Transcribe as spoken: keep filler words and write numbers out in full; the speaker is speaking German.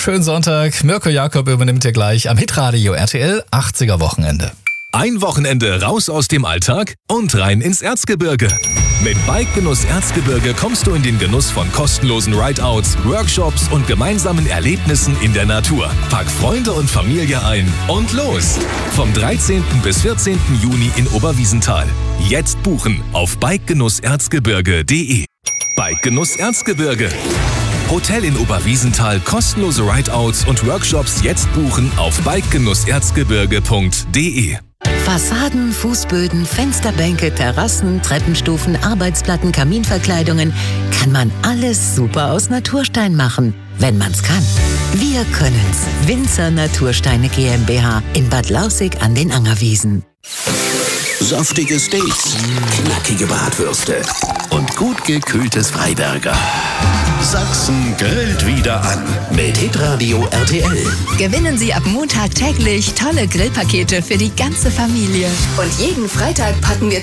schönen Sonntag. Mirko Jakob übernimmt hier gleich am Hitradio R T L achtziger Wochenende. Ein Wochenende raus aus dem Alltag und rein ins Erzgebirge. Mit Bikegenuss Erzgebirge kommst du in den Genuss von kostenlosen Rideouts, Workshops und gemeinsamen Erlebnissen in der Natur. Pack Freunde und Familie ein und los! Vom dreizehnten bis vierzehnten Juni in Oberwiesenthal. Jetzt buchen auf bikegenuss erzgebirge punkt de. Bikegenuss Erzgebirge. Hotel in Oberwiesenthal, kostenlose Rideouts und Workshops jetzt buchen auf bikegenuss erzgebirge punkt de. Fassaden, Fußböden, Fensterbänke, Terrassen, Treppenstufen, Arbeitsplatten, Kaminverkleidungen. Kann man alles super aus Naturstein machen, wenn man's kann. Wir können's. Winzer Natursteine GmbH in Bad Lausick an den Angerwiesen. Saftige Steaks, knackige Bratwürste und gut gekühltes Freiberger. Sachsen grillt wieder an mit Hitradio R T L. Gewinnen Sie ab Montag täglich tolle Grillpakete für die ganze Familie. Und jeden Freitag packen wir